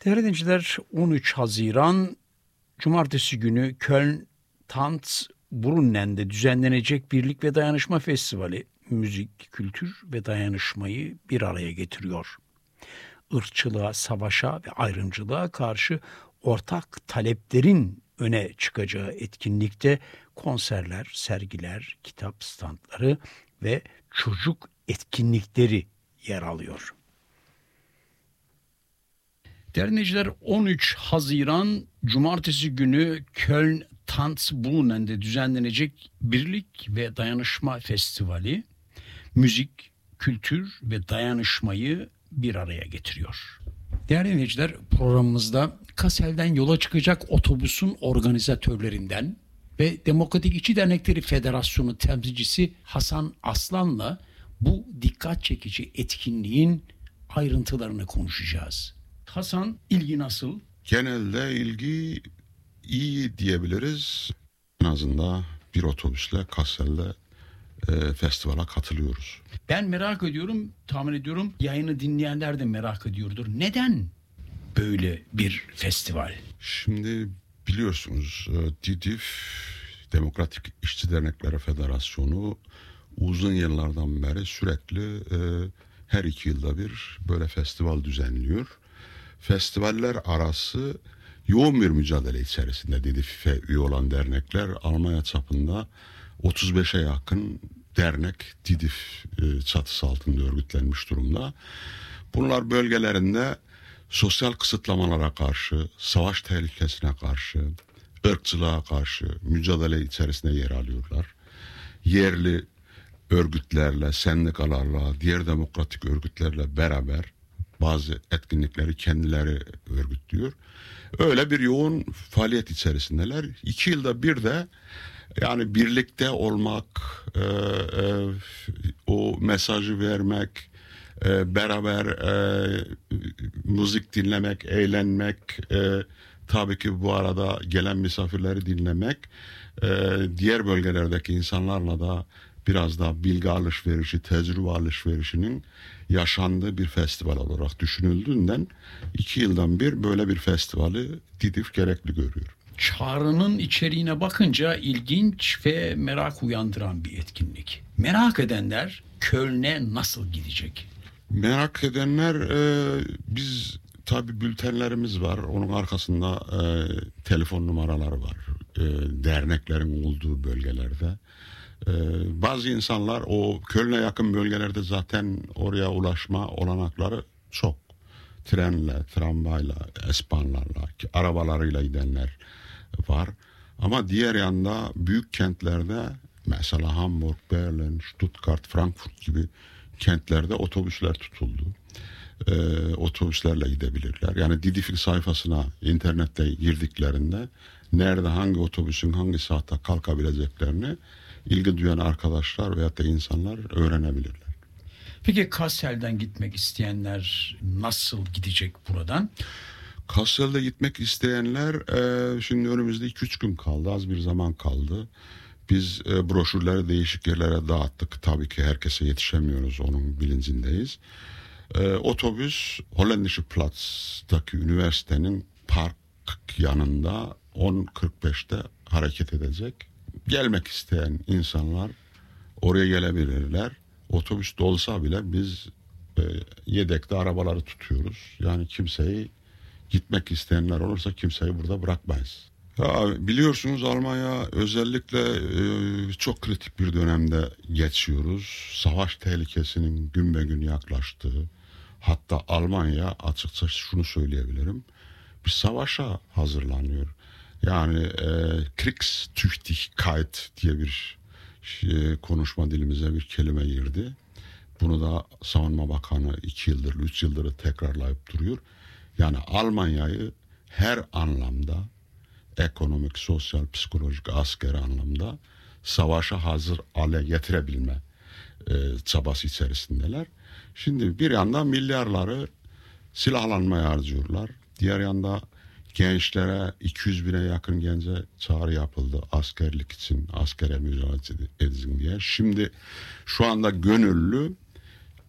Değerli dinleyiciler, 13 Haziran Cumartesi günü Köln Tanzbrunnen'de düzenlenecek Birlik ve Dayanışma Festivali, müzik, kültür ve dayanışmayı bir araya getiriyor. Irkçılığa, savaşa ve ayrımcılığa karşı ortak taleplerin öne çıkacağı etkinlikte konserler, sergiler, kitap standları ve çocuk etkinlikleri yer alıyor. Değerli dinleyiciler, 13 Haziran Cumartesi günü Köln Tanzbrunnen'de düzenlenecek Birlik ve Dayanışma Festivali, müzik, kültür ve dayanışmayı bir araya getiriyor. Değerli dinleyiciler, programımızda Kassel'den yola çıkacak otobüsün organizatörlerinden ve Demokratik İşçi Dernekleri Federasyonu temsilcisi Hasan Aslan'la bu dikkat çekici etkinliğin ayrıntılarını konuşacağız. Hasan, ilgi nasıl? Genelde ilgi iyi diyebiliriz. En azından bir otobüsle Kassel'de festivale katılıyoruz. Ben merak ediyorum, tahmin ediyorum yayını dinleyenler de merak ediyordur. Neden böyle bir festival? Şimdi biliyorsunuz DİDİF, Demokratik İşçi Dernekleri Federasyonu uzun yıllardan beri sürekli her 2 yılda bir böyle festival düzenliyor. Festivaller arası yoğun bir mücadele içerisinde DİDİF'e üye olan dernekler. Almanya çapında 35'e yakın dernek DİDİF çatısı altında örgütlenmiş durumda. Bunlar bölgelerinde sosyal kısıtlamalara karşı, savaş tehlikesine karşı, ırkçılığa karşı mücadele içerisinde yer alıyorlar. Yerli örgütlerle, sendikalarla, diğer demokratik örgütlerle beraber bazı etkinlikleri kendileri örgütlüyor. Öyle bir yoğun faaliyet içerisindeler. 2 yılda bir de yani birlikte olmak, o mesajı vermek, beraber müzik dinlemek, eğlenmek, tabii ki bu arada gelen misafirleri dinlemek, diğer bölgelerdeki insanlarla da biraz daha bilgi alışverişi, tecrübe alışverişinin yaşandığı bir festival olarak düşünüldüğünden 2 yıldan bir böyle bir festivali DİDİF gerekli görüyor. Çağrının içeriğine bakınca ilginç ve merak uyandıran bir etkinlik. Merak edenler Köln'e nasıl gidecek? Merak edenler biz tabii bültenlerimiz var. Onun arkasında telefon numaraları var. Derneklerin olduğu bölgelerde. Bazı insanlar o Köln'e yakın bölgelerde zaten oraya ulaşma olanakları çok. Trenle, tramvayla, S-Bahn'larla, arabalarıyla gidenler var. Ama diğer yanda büyük kentlerde mesela Hamburg, Berlin, Stuttgart, Frankfurt gibi kentlerde otobüsler tutuldu. Otobüslerle gidebilirler. Yani DİDİF'in sayfasına internette girdiklerinde nerede hangi otobüsün hangi saatte kalkabileceklerini ilgi duyan arkadaşlar veyahut da insanlar öğrenebilirler. Peki Kassel'den gitmek isteyenler nasıl gidecek buradan? Kassel'de gitmek isteyenler şimdi önümüzde 2-3 gün kaldı. Az bir zaman kaldı. Biz broşürleri değişik yerlere dağıttık. Tabii ki herkese yetişemiyoruz. Onun bilincindeyiz. Otobüs Holländische Platz'taki üniversitenin park yanında 10.45'te hareket edecek. Gelmek isteyen insanlar oraya gelebilirler. Otobüs dolsa bile biz yedekte arabaları tutuyoruz. Yani kimseyi, gitmek isteyenler olursa kimseyi burada bırakmayız. Ya biliyorsunuz Almanya özellikle çok kritik bir dönemde geçiyoruz. Savaş tehlikesinin gün be gün yaklaştığı, hatta Almanya açıkça şunu söyleyebilirim, bir savaşa hazırlanıyor. Yani Kriegstüchtigkeit diye bir konuşma dilimize bir kelime girdi. Bunu da Savunma Bakanı 2 yıldır, 3 yıldır tekrarlayıp duruyor. Yani Almanya'yı her anlamda, ekonomik, sosyal, psikolojik, askeri anlamda savaşa hazır hale getirebilme çabası içerisindeler. Şimdi bir yanda milyarları silahlanmaya harcıyorlar. Diğer yanda gençlere 200 bine yakın gence çağrı yapıldı askerlik için, askere mücadele edin diye. Şimdi şu anda gönüllü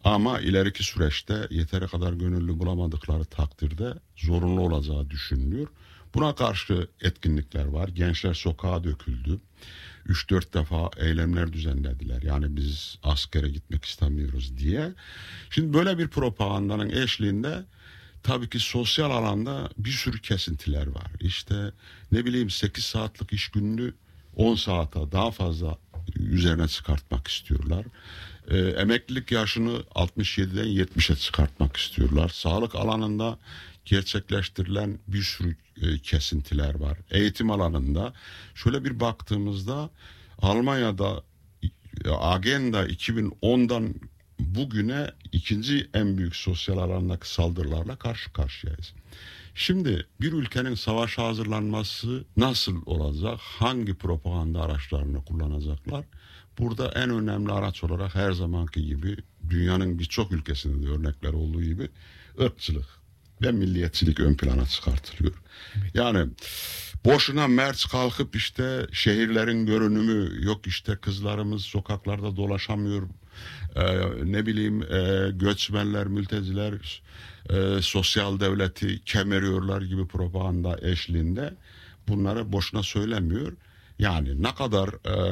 Ama ileriki süreçte yeteri kadar gönüllü bulamadıkları takdirde zorunlu olacağı düşünülüyor. Buna karşı etkinlikler var. Gençler sokağa döküldü. 3-4 defa eylemler düzenlediler. Yani biz askere gitmek istemiyoruz diye. Şimdi böyle bir propagandanın eşliğinde tabii ki sosyal alanda bir sürü kesintiler var. İşte ne bileyim 8 saatlik iş gününü 10 saate daha fazla üzerine çıkartmak istiyorlar. Emeklilik yaşını 67'den 70'e çıkartmak istiyorlar. Sağlık alanında gerçekleştirilen bir sürü kesintiler var. Eğitim alanında şöyle bir baktığımızda Almanya'da Agenda 2010'dan bugüne ikinci en büyük sosyal alandaki saldırılarla karşı karşıyayız. Şimdi bir ülkenin savaşa hazırlanması nasıl olacak? Hangi propaganda araçlarını kullanacaklar? Burada en önemli araç olarak her zamanki gibi dünyanın birçok ülkesinde de örnekler olduğu gibi ırkçılık ve milliyetçilik ön plana çıkartılıyor. Evet. Yani boşuna Merz kalkıp işte şehirlerin görünümü yok, işte kızlarımız sokaklarda dolaşamıyor, ne bileyim göçmenler, mülteciler sosyal devleti kemeriyorlar gibi propaganda eşliğinde bunları boşuna söylemiyor. Yani ne kadar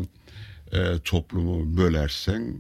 toplumu bölersen,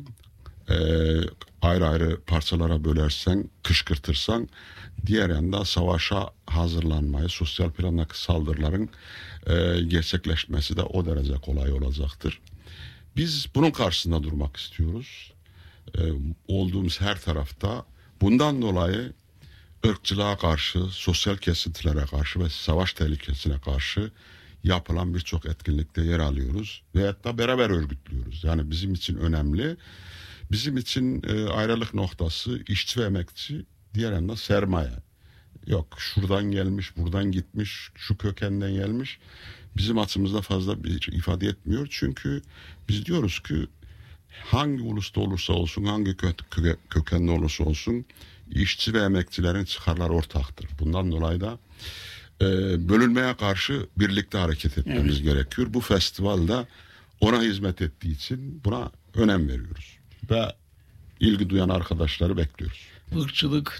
ayrı ayrı parçalara bölersen, kışkırtırsan, diğer yanda savaşa hazırlanmayı, sosyal plandaki saldırıların gerçekleşmesi de o derece kolay olacaktır. Biz bunun karşısında durmak istiyoruz. Olduğumuz her tarafta bundan dolayı ırkçılığa karşı, sosyal kesintilere karşı ve savaş tehlikesine karşı yapılan birçok etkinlikte yer alıyoruz ve hatta beraber örgütlüyoruz. Yani bizim için önemli. Bizim için ayrılık noktası işçi ve emekçi, diğer yandan sermaye. Yok şuradan gelmiş, buradan gitmiş, şu kökenden gelmiş. Bizim açımızda fazla bir ifade etmiyor. Çünkü biz diyoruz ki hangi ulusta olursa olsun, hangi kökende olursa olsun işçi ve emekçilerin çıkarları ortaktır. Bundan dolayı da bölünmeye karşı birlikte hareket etmemiz gerekiyor. Bu festivalde ona hizmet ettiği için buna önem veriyoruz. Ve ilgi duyan arkadaşları bekliyoruz. Irkçılık,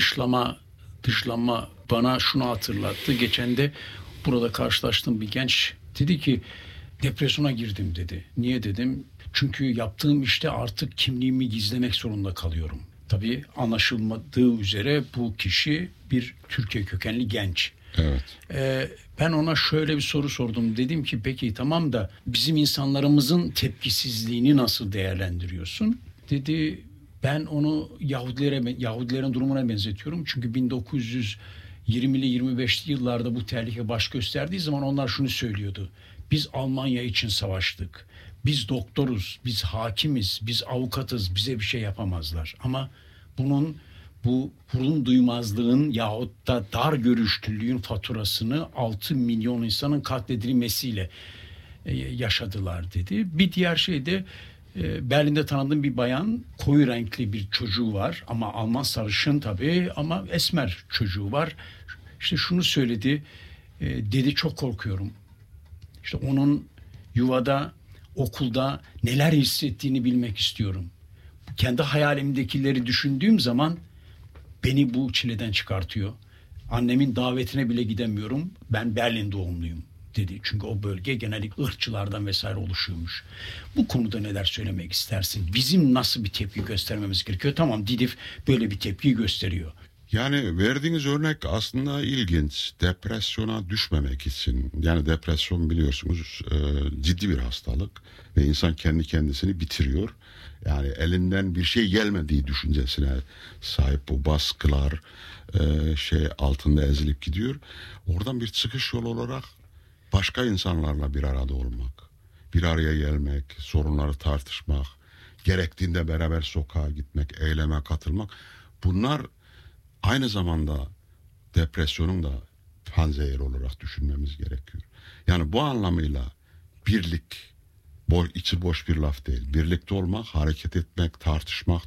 dışlanma bana şunu hatırlattı. Geçen de burada karşılaştığım bir genç dedi ki depresyona girdim dedi. Niye dedim? Çünkü yaptığım işte artık kimliğimi gizlemek zorunda kalıyorum. Tabii anlaşılmadığı üzere bu kişi bir Türkiye kökenli genç. Evet. Ben ona şöyle bir soru sordum. Dedim ki peki tamam da bizim insanlarımızın tepkisizliğini nasıl değerlendiriyorsun? Dedi ben onu Yahudilerin durumuna benzetiyorum. Çünkü 1920'li 25'li yıllarda bu tehlike baş gösterdiği zaman onlar şunu söylüyordu. Biz Almanya için savaştık. Biz doktoruz, biz hakimiz, biz avukatız, bize bir şey yapamazlar. Ama bu vurun duymazlığın yahut da dar görüşlülüğün faturasını 6 milyon insanın katledilmesiyle yaşadılar dedi. Bir diğer şey de Berlin'de tanıdığım bir bayan, koyu renkli bir çocuğu var ama Alman sarışın tabii ama esmer çocuğu var. İşte şunu söyledi, dedi çok korkuyorum. İşte onun yuvada, okulda neler hissettiğini bilmek istiyorum. Kendi hayalimdekileri düşündüğüm zaman beni bu çileden çıkartıyor. Annemin davetine bile gidemiyorum. Ben Berlin doğumluyum dedi. Çünkü o bölge genellikle ırkçılardan vesaire oluşuyormuş. Bu konuda neler söylemek istersin? Bizim nasıl bir tepki göstermemiz gerekiyor? Tamam, Didif böyle bir tepki gösteriyor. Yani verdiğiniz örnek aslında ilginç. Depresyona düşmemek için, yani depresyon biliyorsunuz ciddi bir hastalık ve insan kendi kendisini bitiriyor. Yani elinden bir şey gelmediği düşüncesine sahip, bu baskılar altında ezilip gidiyor. Oradan bir çıkış yolu olarak başka insanlarla bir arada olmak, bir araya gelmek, sorunları tartışmak, gerektiğinde beraber sokağa gitmek, eyleme katılmak, bunlar aynı zamanda depresyonun da panzehiri olarak düşünmemiz gerekiyor. Yani bu anlamıyla birlik, içi boş bir laf değil. Birlikte olmak, hareket etmek, tartışmak,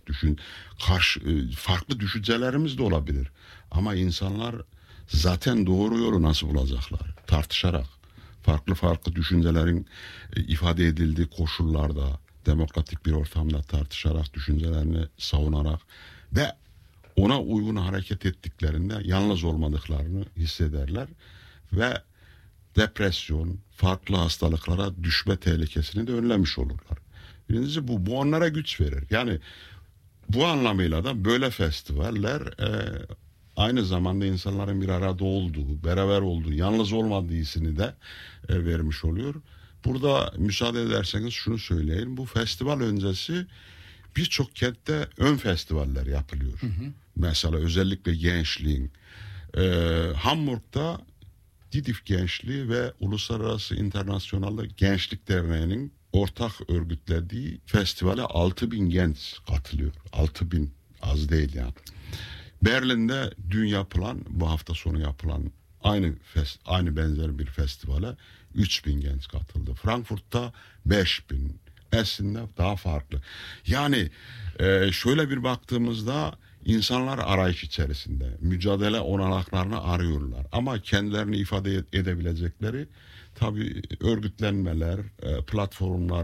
farklı düşüncelerimiz de olabilir. Ama insanlar zaten doğru yolu nasıl bulacaklar? Tartışarak, farklı düşüncelerin ifade edildiği koşullarda, demokratik bir ortamda tartışarak, düşüncelerini savunarak ve ona uygun hareket ettiklerinde yalnız olmadıklarını hissederler ve depresyon, farklı hastalıklara düşme tehlikesini de önlemiş olurlar. Birincisi bu onlara güç verir. Yani bu anlamıyla da böyle festivaller aynı zamanda insanların bir arada olduğu, beraber olduğu, yalnız olmadığı hissini de vermiş oluyor. Burada müsaade ederseniz şunu söyleyeyim. Bu festival öncesi birçok kentte ön festivaller yapılıyor. Hı hı. Mesela özellikle gençliğin. Hamburg'da Didif Gençliği ve Uluslararası İnternasyonel Gençlik Derneği'nin ortak örgütlediği festivale 6.000 genç katılıyor. 6.000 az değil yani. Berlin'de dün yapılan, bu hafta sonu yapılan aynı benzer bir festivale 3.000 genç katıldı. Frankfurt'ta 5.000. Essen'de daha farklı. Yani şöyle bir baktığımızda insanlar arayış içerisinde. Mücadele olanaklarını arıyorlar. Ama kendilerini ifade edebilecekleri tabii örgütlenmeler, platformlar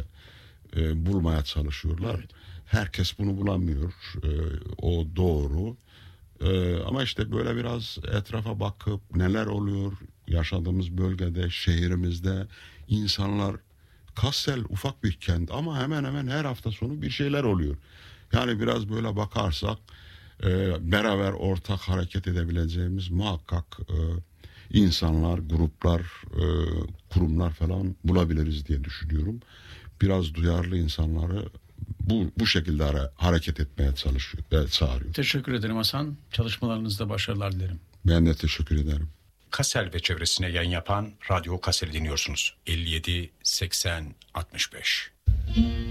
bulmaya çalışıyorlar. Evet. Herkes bunu bulamıyor. O doğru. Ama işte böyle biraz etrafa bakıp neler oluyor yaşadığımız bölgede, şehrimizde insanlar. Kassel ufak bir kent ama hemen hemen her hafta sonu bir şeyler oluyor. Yani biraz böyle bakarsak beraber ortak hareket edebileceğimiz muhakkak insanlar, gruplar, kurumlar falan bulabiliriz diye düşünüyorum. Biraz duyarlı insanları bu şekilde hareket etmeye çağırıyor. Teşekkür ederim Hasan. Çalışmalarınızda başarılar dilerim. Ben de teşekkür ederim. Kassel ve çevresine yayın yapan Radyo Kassel'i dinliyorsunuz. 57 80 65.